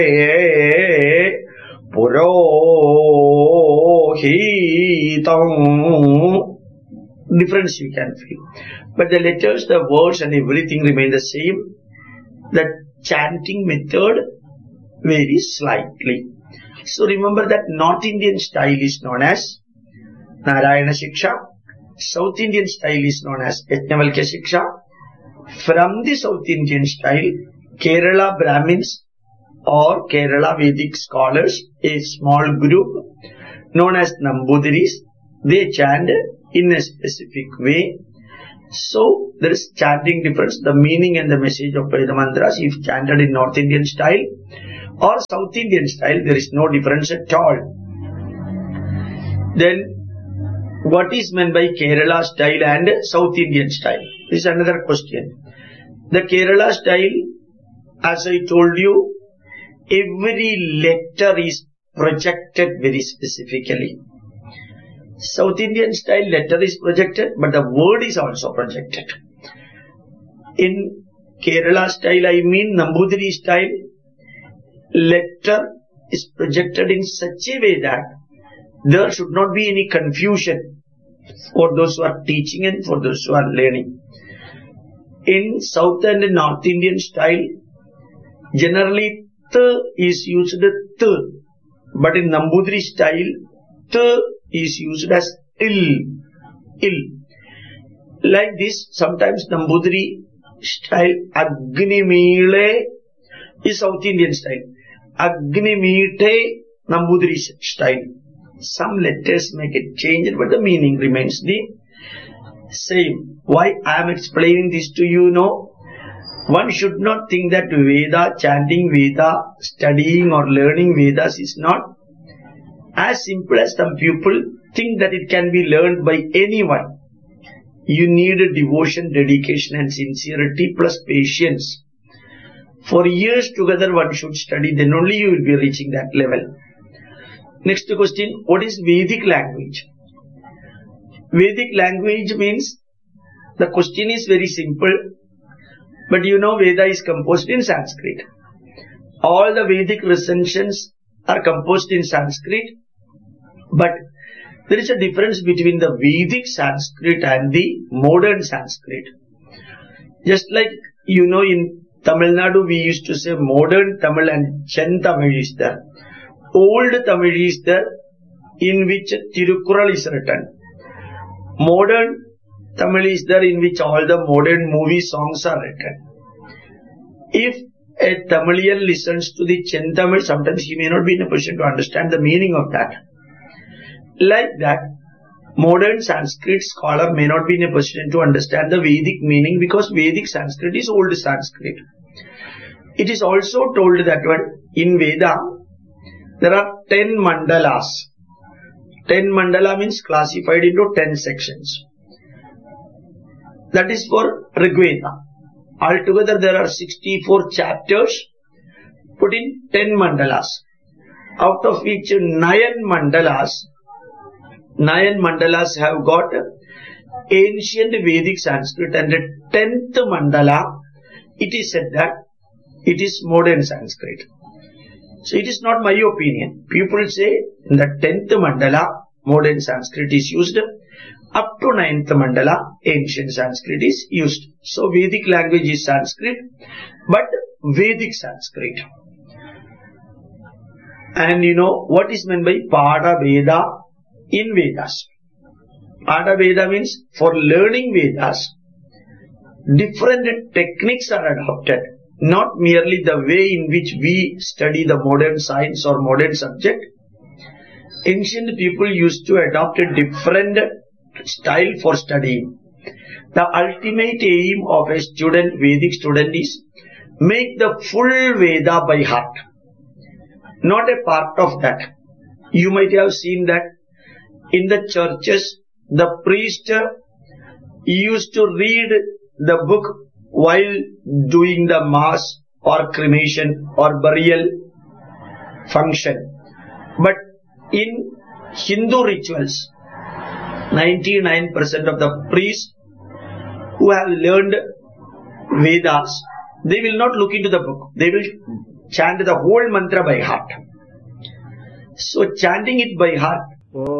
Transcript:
Purohitam. Difference you can feel. But the letters, the words and everything remain the same. The chanting method varies slightly. So remember that North Indian style is known as Narayana Shiksha. South Indian style is known as Yajnavalkya Shiksha. From the South Indian style, Kerala Brahmins or Kerala Vedic scholars, a small group known as Nambudiris, they chant in a specific way. So there is chanting difference. The meaning and the message of Veda mantras, if chanted in North Indian style or South Indian style, there is no difference at all. Then what is meant by Kerala style and South Indian style? This is another question. The Kerala style, as I told you, every letter is projected very specifically. South Indian style, letter is projected, but the word is also projected. In Kerala style, I mean Nambudiri style, letter is projected in such a way that there should not be any confusion for those who are teaching and for those who are learning. In South and North Indian style, generally Th is used Th, but in Nambudiri style, Th is used as Il. Like this, sometimes Nambudiri style, Agnimile is South Indian style. Agnimite, Nambudiri style. Some letters make it change, but the meaning remains the same. Why I am explaining this to you now? One should not think that Veda, chanting Veda, studying or learning Vedas is not as simple as some people think that it can be learned by anyone. You need a devotion, dedication and sincerity plus patience. For years together one should study, then only you will be reaching that level. Next question, what is Vedic language? Vedic language means, the question is very simple, but you know Veda is composed in Sanskrit. All the Vedic recensions are composed in Sanskrit, but there is a difference between the Vedic Sanskrit and the modern Sanskrit. Just like you know in Tamil Nadu we used to say modern Tamil and Chen Tamil is there. Old Tamil is there in which Tirukkural is written. Modern Tamil is there in which all the modern movie songs are written. If a Tamilian listens to the Chen Tamil, sometimes he may not be in a position to understand the meaning of that. Like that, modern Sanskrit scholar may not be in a position to understand the Vedic meaning because Vedic Sanskrit is old Sanskrit. It is also told that in Veda, there are 10 mandalas. 10 mandala means classified into 10 sections. That is for Rigveda. Altogether there are 64 chapters put in 10 mandalas. Out of which 9 mandalas have got ancient Vedic Sanskrit, and the 10th mandala, it is said that it is modern Sanskrit. So it is not my opinion. People say in the 10th mandala, modern Sanskrit is used. Up to 9th mandala, ancient Sanskrit is used. So Vedic language is Sanskrit, but Vedic Sanskrit. And you know what is meant by Pada Veda in Vedas? Pada Veda means for learning Vedas, different techniques are adopted. Not merely the way in which we study the modern science or modern subject. Ancient people used to adopt a different style for studying. The ultimate aim of a student, Vedic student, is make the full Veda by heart. Not a part of that. You might have seen that in the churches, the priest used to read the book while doing the mass or cremation or burial function. But in Hindu rituals, 99% of the priests who have learned Vedas, they will not look into the book. They will chant the whole mantra by heart. So chanting it by heart